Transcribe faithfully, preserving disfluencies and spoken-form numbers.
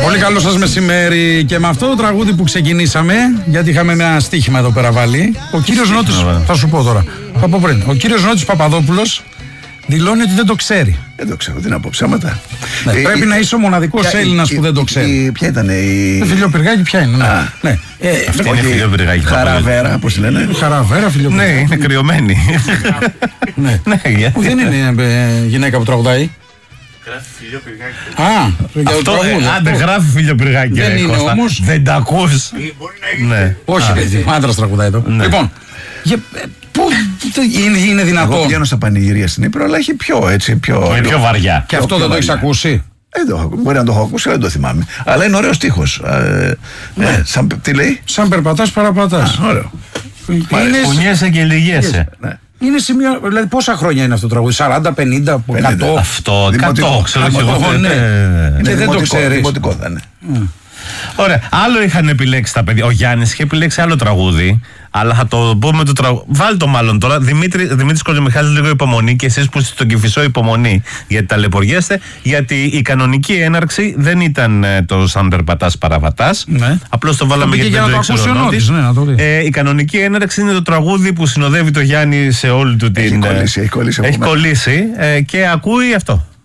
Πολύ καλό σας μεσημέρι. Και με αυτό το τραγούδι που ξεκινήσαμε, γιατί είχαμε ένα στοίχημα εδώ πέρα βάλει, ο κύριος Νότης, θα σου πω τώρα, θα πω πριν, ο κύριος Νότης Παπαδόπουλος δηλώνει ότι δεν το ξέρει. Δεν το ξέρω, τι να πω, ψέματα. Ναι, ε, πρέπει ε, να είσαι ο μοναδικός Έλληνας που δεν το ξέρει. Ε, ποια ήταν η. Το Φιλιοπυργάκι, ποια είναι. Ναι. Α, ναι. Ε, αυτή είναι Φιλιοπυργάκι. Χαραβέρα, πώς τη λένε. Χαραβέρα, Φιλιοπυργάκι. Ναι, είναι κρυωμένη. Ναι, που δεν είναι γυναίκα που τραγουδάει. Γράφει Φιλιοπυργάκι. Α, για το τραγούδι. Άντε, γράφει Φιλιοπυργάκι. Δεν είναι όμως. Δεν τα ακούς. Όχι, παιδί, άντρας τραγουδάει εδώ. Λοιπόν. Πού είναι δυνατόν. Εγώ πηγαίνω στα πανηγυρία στην Ήπειρο, αλλά έχει πιο έτσι. Πιο, είναι πιο βαριά. Και αυτό δεν το έχεις ακούσει. Ε, μπορεί να το έχω ακούσει, δεν το θυμάμαι. Αλλά είναι ωραίο στίχος. Ε, ναι. σαν, τι λέει? Σαν περπατάς, παραπατάς. Ωραίο. Κουνιέσαι και λυγέσαι. Ναι. Είναι σημείο, δηλαδή πόσα χρόνια είναι αυτό το τραγούδι, σαράντα, πενήντα, εκατό. Αυτό, εκατό, ξέρω εγώ. Και δεν το ξέρεις. Δημοτικό θα είναι. Ωραία. Άλλο είχαν επιλέξει τα παιδιά. Ο Γιάννης είχε επιλέξει άλλο τραγούδι. Αλλά θα το πούμε το τραγούδι. Βάλτε το μάλλον τώρα. Δημήτρη, Δημήτρης Κοζομιχάλης, λίγο υπομονή. Και εσείς που είστε στον Κηφισό, υπομονή. Γιατί ταλαιπωριέστε. Γιατί η κανονική έναρξη δεν ήταν το σαν περπατάς παραβατάς. Ναι. Απλώς το βάλαμε γιατί δεν το ήξερε ο Νότης. Ε, η κανονική έναρξη είναι το τραγούδι που συνοδεύει το Γιάννη σε όλη του την. Έχει κολλήσει. Έχει κολλήσει, έχει κολλήσει ε, και ακούει αυτό.